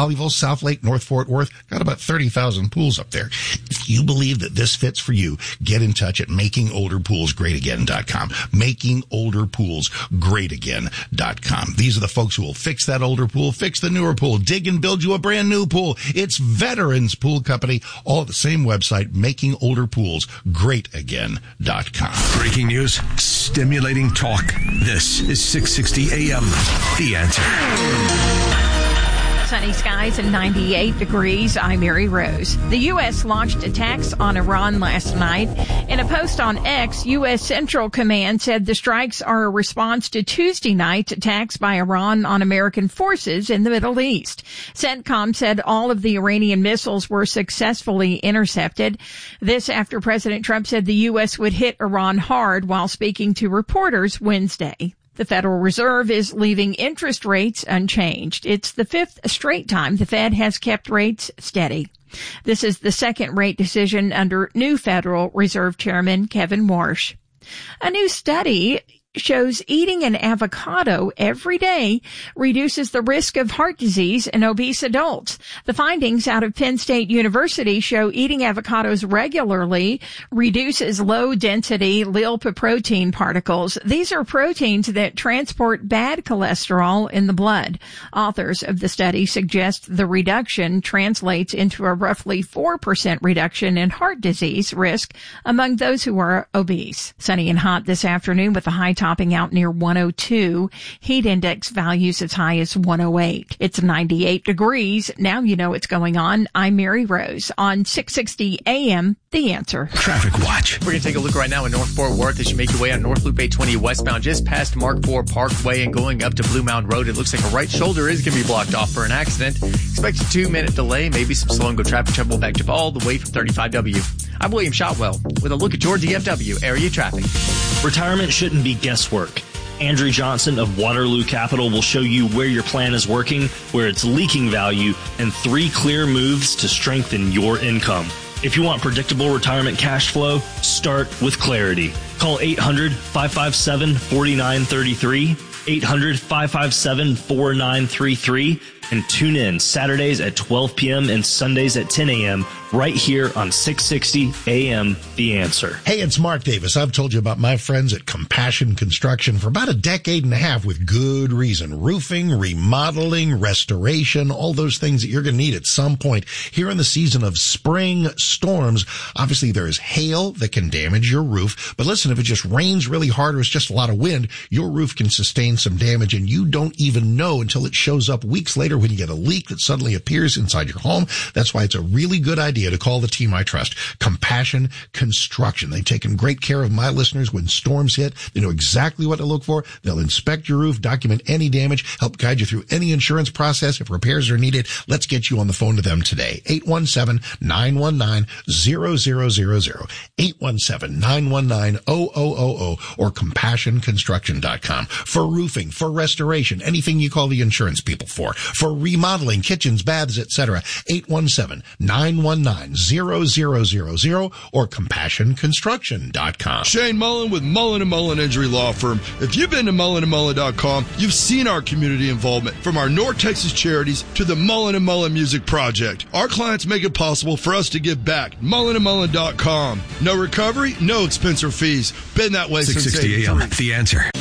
Hollyville, South Lake, North Fort Worth. Got about 30,000 pools up there. If you believe that this fits for you, get in touch at MakingOlderPoolsGreatAgain.com. MakingOlderPoolsGreatAgain.com. These are the folks who will fix that older pool, fix the newer pool, dig and build you a brand new pool. It's Veterans Pool Company, all at the same website, MakingOlderPoolsGreatAgain.com. Breaking news, stimulating talk. This is 660 AM. The Answer. Sunny skies and 98 degrees. I'm Mary Rose. The U.S. launched attacks on Iran last night. In a post on X, U.S. Central Command said the strikes are a response to Tuesday night's attacks by Iran on American forces in the Middle East. CENTCOM said all of the Iranian missiles were successfully intercepted. This after President Trump said the U.S. would hit Iran hard while speaking to reporters Wednesday. The Federal Reserve is leaving interest rates unchanged. It's the fifth straight time the Fed has kept rates steady. This is the second rate decision under new Federal Reserve Chairman Kevin Warsh. A new study shows eating an avocado every day reduces the risk of heart disease in obese adults. The findings out of Penn State University show eating avocados regularly reduces low-density lipoprotein particles. These are proteins that transport bad cholesterol in the blood. Authors of the study suggest the reduction translates into a roughly 4% reduction in heart disease risk among those who are obese. Sunny and hot this afternoon with a high topping out near 102. Heat index values as high as 108. It's 98 degrees. Now you know what's going on. I'm Mary Rose on 660 AM, The Answer. Traffic Watch. We're going to take a look right now in North Fort Worth as you make your way on North Loop 820 westbound, just past Mark IV Parkway and going up to Blue Mound Road. It looks like a right shoulder is going to be blocked off for an accident. Expect a 2-minute delay, maybe some slow and go traffic trouble backed up all the way from 35W. I'm William Shotwell with a look at your DFW area traffic. Retirement shouldn't be guesswork. Andrew Johnson of Waterloo Capital will show you where your plan is working, where it's leaking value, and 3 clear moves to strengthen your income. If you want predictable retirement cash flow, start with clarity. Call 800-557-4933, 800-557-4933, and tune in Saturdays at 12 p.m. and Sundays at 10 a.m. right here on 660 AM, The Answer. Hey, it's Mark Davis. I've told you about my friends at Compassion Construction for about a decade and a half with good reason. Roofing, remodeling, restoration, all those things that you're going to need at some point. Here in the season of spring storms, obviously there is hail that can damage your roof. But listen, if it just rains really hard or it's just a lot of wind, your roof can sustain some damage and you don't even know until it shows up weeks later when you get a leak that suddenly appears inside your home. That's why it's a really good idea to call the team I trust, Compassion Construction. They've taken great care of my listeners when storms hit. They know exactly what to look for. They'll inspect your roof, document any damage, help guide you through any insurance process if repairs are needed. Let's get you on the phone to them today. 817-919-0000, 817-919-0000, or CompassionConstruction.com. For roofing, for restoration, anything you call the insurance people for remodeling, kitchens, baths, etc. 817-919-0000 or CompassionConstruction.com. Shane Mullen with Mullen & Mullen Injury Law Firm. If you've been to MullenandMullen.com, you've seen our community involvement from our North Texas charities to the Mullen & Mullen Music Project. Our clients make it possible for us to give back. MullenandMullen.com. No recovery, no expense or fees. Been that way since 660 AM, The Answer.